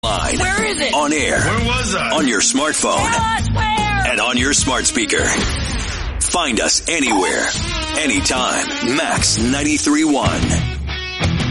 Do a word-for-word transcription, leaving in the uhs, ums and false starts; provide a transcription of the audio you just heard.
Line. Where is it? On air. Where was I? On your smartphone. Tell us where. And on your smart speaker. Find us anywhere, anytime. Max ninety-three point one.